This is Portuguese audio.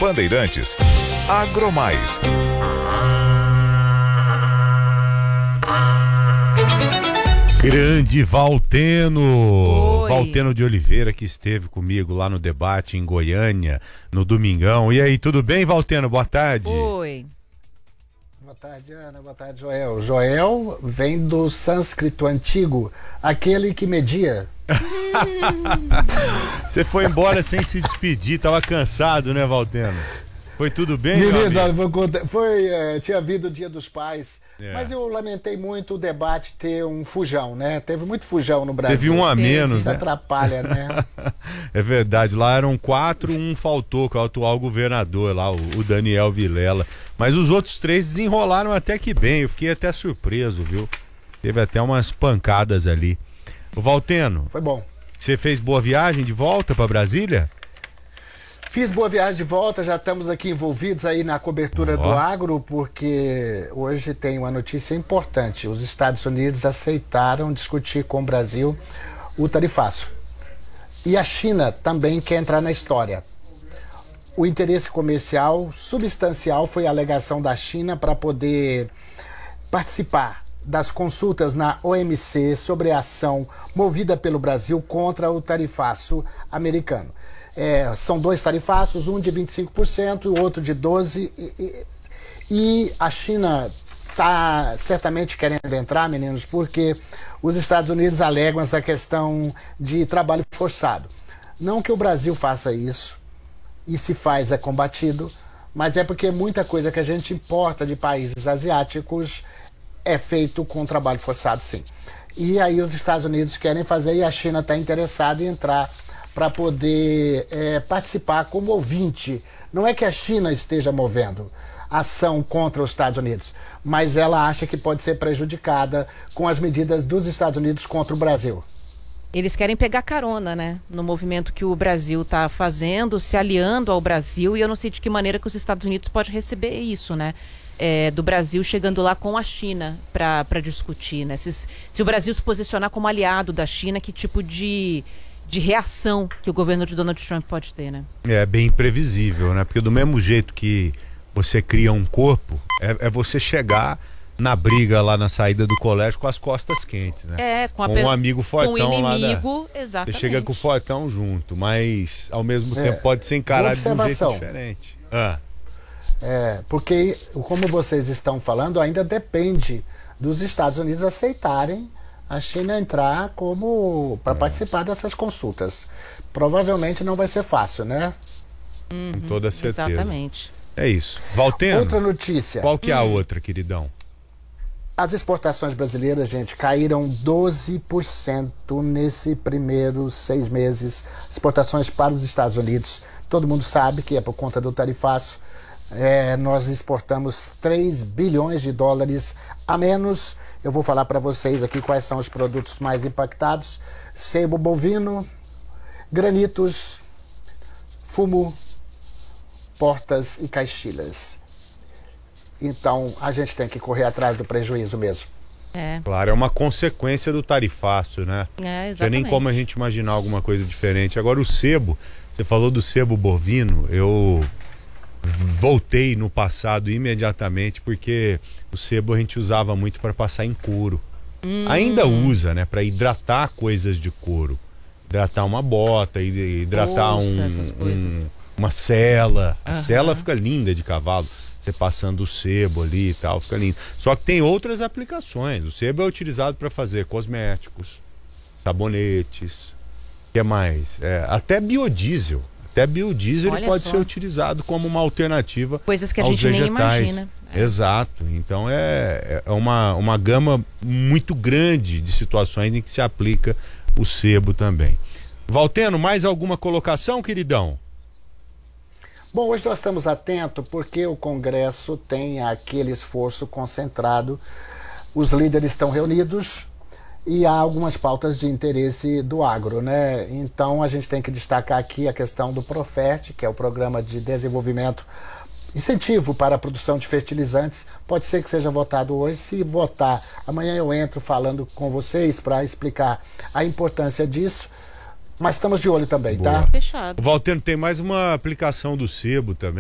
Bandeirantes. Agromais. Grande Valteno. Oi. Valteno de Oliveira, que esteve comigo lá no debate em Goiânia, no domingão. E aí, tudo bem, Valteno? Boa tarde. Oi. Boa tarde, Ana. Boa tarde, Joel. Joel vem do sânscrito antigo, aquele que media. Você foi embora sem se despedir, tava cansado, né, Valteno? Foi tudo bem, meu Meninos, amigo? olha, tinha havido o Dia dos Pais, É. mas eu lamentei muito o debate ter um fujão, né? Teve muito fujão no Brasil. Teve um a menos, Isso né? atrapalha, né? É verdade, lá eram 4, um faltou, que é o atual governador lá, o Daniel Vilela. Mas os outros 3 desenrolaram até que bem, eu fiquei até surpreso, viu? Teve até umas pancadas ali. O Valteno, Foi bom. você fez boa viagem de volta para Brasília? Fiz boa viagem de volta, já estamos aqui envolvidos aí na cobertura do agro, porque hoje tem uma notícia importante. Os Estados Unidos aceitaram discutir com o Brasil o tarifaço. E a China também quer entrar na história. O interesse comercial substancial foi a alegação da China para poder participar das consultas na OMC sobre a ação movida pelo Brasil contra o tarifaço americano. São 2 tarifaços, um de 25% e o outro de 12%. E a China está certamente querendo entrar, meninos, porque os Estados Unidos alegam essa questão de trabalho forçado. Não que o Brasil faça isso, e se faz é combatido, mas é porque muita coisa que a gente importa de países asiáticos é feito com trabalho forçado, sim. E aí os Estados Unidos querem fazer e a China está interessada em entrar para poder participar como ouvinte. Não é que a China esteja movendo ação contra os Estados Unidos, mas ela acha que pode ser prejudicada com as medidas dos Estados Unidos contra o Brasil. Eles querem pegar carona, né? No movimento que o Brasil está fazendo, se aliando ao Brasil, e eu não sei de que maneira que os Estados Unidos podem receber isso, né? Do Brasil chegando lá com a China para discutir, né? Se o Brasil se posicionar como aliado da China, que tipo de reação que o governo de Donald Trump pode ter, né? É bem imprevisível, né? Porque do mesmo jeito que você cria um corpo, é você chegar na briga lá na saída do colégio com as costas quentes, né? Com um amigo fortão com o lá inimigo, exatamente. Você chega com o fortão junto, mas ao mesmo tempo pode ser encarado de um jeito diferente. Porque, como vocês estão falando, ainda depende dos Estados Unidos aceitarem a China entrar como para participar dessas consultas. Provavelmente não vai ser fácil, né? Com toda certeza. Exatamente. É isso. Valteno, outra notícia. Qual que é a outra, queridão? As exportações brasileiras, gente, caíram 12% nesse primeiros 6 meses. Exportações para os Estados Unidos. Todo mundo sabe que é por conta do tarifaço. Nós exportamos 3 bilhões de dólares a menos. Eu vou falar para vocês aqui quais são os produtos mais impactados: sebo bovino, granitos, fumo, portas e caixilhas. Então a gente tem que correr atrás do prejuízo mesmo. Claro, é uma consequência do tarifaço, né? Exatamente. Não tem nem como a gente imaginar alguma coisa diferente. Agora o sebo, você falou do sebo bovino, eu voltei no passado imediatamente, porque o sebo a gente usava muito para passar em couro. Ainda usa, né? Para hidratar coisas de couro. Hidratar uma bota, hidratar uma sela. A sela fica linda de cavalo. Você passando o sebo ali e tal, fica lindo. Só que tem outras aplicações. O sebo é utilizado para fazer cosméticos, sabonetes, o que mais? Até biodiesel. Até biodiesel ele pode ser utilizado como uma alternativa coisas que a aos gente vegetais. nem imagina. Exato. Então é uma gama muito grande de situações em que se aplica o sebo também. Valteno, mais alguma colocação, queridão? Bom, hoje nós estamos atentos porque o Congresso tem aquele esforço concentrado. Os líderes estão reunidos e há algumas pautas de interesse do agro, né? Então a gente tem que destacar aqui a questão do Profert, que é o Programa de Desenvolvimento, incentivo para a produção de fertilizantes. Pode ser que seja votado hoje. Se votar, amanhã eu entro falando com vocês para explicar a importância disso. Mas estamos de olho também, tá? Fechado. O Valteno, tem mais uma aplicação do sebo também.